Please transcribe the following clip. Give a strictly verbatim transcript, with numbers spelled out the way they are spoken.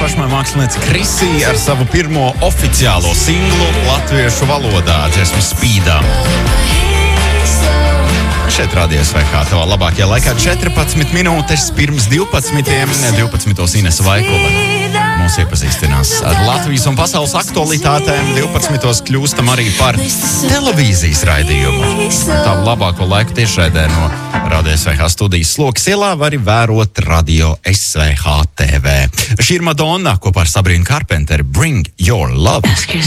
pašmai mākslinieca Krisī ar savu pirmo oficiālo singlu latviešu valodā, dziesmu Spīdā. Šeit radies vai kā tavā labākajā laikā četrpadsmit minūtes pirms divpadsmitiem, divpadsmitos Inesa Vaikula mūs iepazīstinās ar Latvijas un pasaules aktualitātēm, divpadsmitos kļūstam arī par televīzijas raidījumu. Tavu labāko laiku tiešraidē no Radio S V H studijas Slokas ielā var arī vērot Radio S V H T V. Šī ir Madonna kopā ar Sabrīnu Carpenteri, Bring Your Love.